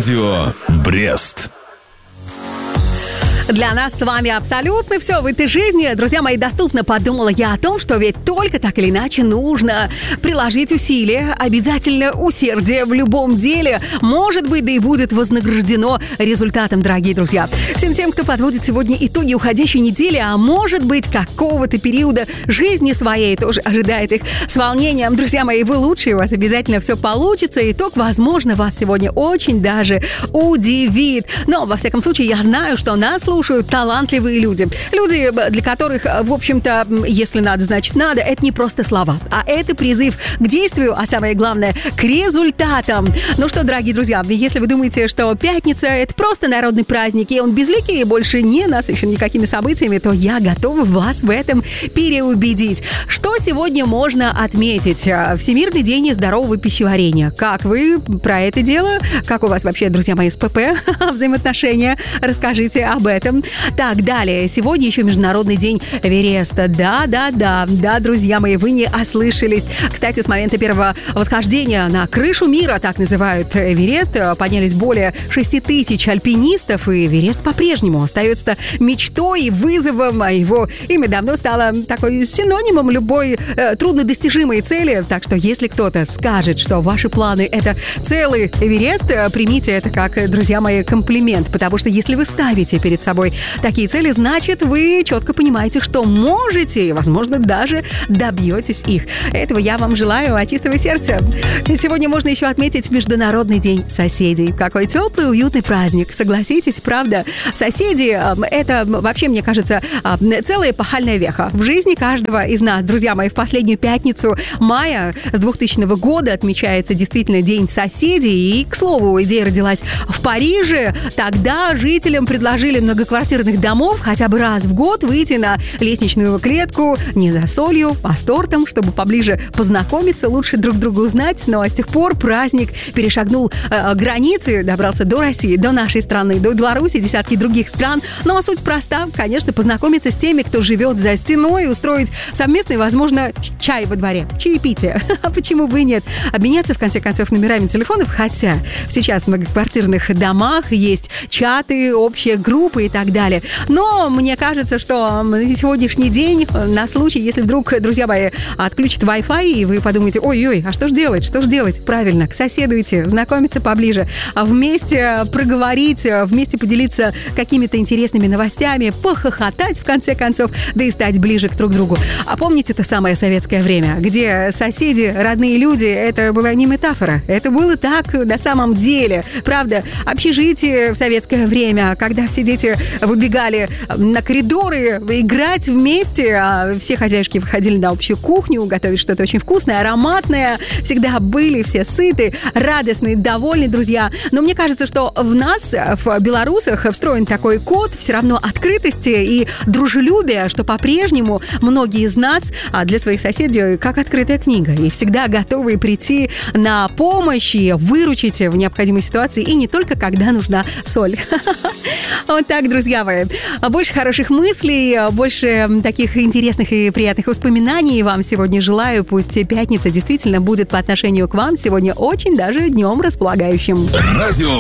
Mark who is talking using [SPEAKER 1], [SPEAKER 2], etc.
[SPEAKER 1] Радио Брест.
[SPEAKER 2] Для нас с вами абсолютно все в этой жизни, друзья мои, доступно. Подумала я о том, что ведь только так или иначе нужно приложить усилия, обязательно усердие в любом деле. Может быть, да и будет вознаграждено результатом, дорогие друзья. Всем тем, кто подводит сегодня итоги уходящей недели, а может быть, какого-то периода жизни своей тоже ожидает их с волнением. Друзья мои, вы лучшие, у вас обязательно все получится. Итог, возможно, вас сегодня очень даже удивит. Но, во всяком случае, я знаю, что нас слушают талантливые люди. Люди, для которых, в общем-то, если надо, значит надо. Это не просто слова, а это призыв к действию, а самое главное, к результатам. Ну что, дорогие друзья, если вы думаете, что пятница — это просто народный праздник, и он безликий, и больше не насыщен никакими событиями, то я готова вас в этом переубедить. Что сегодня можно отметить? Всемирный день здорового пищеварения. Как вы про это дело? Как у вас вообще, друзья мои, с ПП взаимоотношения? Расскажите об этом. Так, далее. Сегодня еще Международный день Эвереста. Да, друзья мои, вы не ослышались. Кстати, с момента первого восхождения на крышу мира, так называют Эверест, поднялись более 6 тысяч альпинистов, и Эверест по-прежнему остается мечтой и вызовом. Его имя давно стало такой синонимом любой труднодостижимой цели. Так что, если кто-то скажет, что ваши планы — это целый Эверест, примите это как, друзья мои, комплимент. Потому что если вы ставите перед собой такие цели, значит, вы четко понимаете, что можете, и, возможно, даже добьетесь их. Этого я вам желаю от чистого сердца. Сегодня можно еще отметить Международный день соседей. Какой теплый, уютный праздник. Согласитесь, правда? Соседи — это вообще, мне кажется, целая эпохальная веха в жизни каждого из нас. Друзья мои, в последнюю пятницу мая с 2000 года отмечается действительно День соседей. И, к слову, идея родилась в Париже. Тогда жителям предложили многоквартирных домов хотя бы раз в год выйти на лестничную клетку не за солью, а с тортом, чтобы поближе познакомиться, лучше друг друга узнать. Но с тех пор праздник перешагнул границы, добрался до России, до нашей страны, до Беларуси, десятки других стран. Ну а суть проста, конечно, познакомиться с теми, кто живет за стеной, устроить совместный, возможно, чай во дворе, чаепитие. А почему бы и нет? Обменяться, в конце концов, номерами телефонов, хотя сейчас в многоквартирных домах есть чаты, общие группы и так далее. Но мне кажется, что на сегодняшний день, на случай, если вдруг, друзья мои, отключат Wi-Fi, и вы подумаете: ой-ой, а что ж делать? Правильно, к соседу идти, знакомиться поближе, вместе проговорить, вместе поделиться какими-то интересными новостями, похохотать, в конце концов, да и стать ближе к друг другу. А помните то самое советское время, где соседи, родные люди, это была не метафора, это было так на самом деле. Правда, общежитие в советское время, когда все дети выбегали на коридоры играть вместе, а все хозяйки выходили на общую кухню, готовить что-то очень вкусное, ароматное. Всегда были все сыты, радостные, довольны, друзья. Но мне кажется, что в нас, в белорусах, встроен такой код все равно открытости и дружелюбия, что по-прежнему многие из нас для своих соседей как открытая книга. И всегда готовы прийти на помощь и выручить в необходимой ситуации, и не только когда нужна соль. Вот так, друзья мои. Больше хороших мыслей, больше таких интересных и приятных воспоминаний вам сегодня желаю. Пусть пятница действительно будет по отношению к вам сегодня очень даже днем располагающим.
[SPEAKER 1] Радио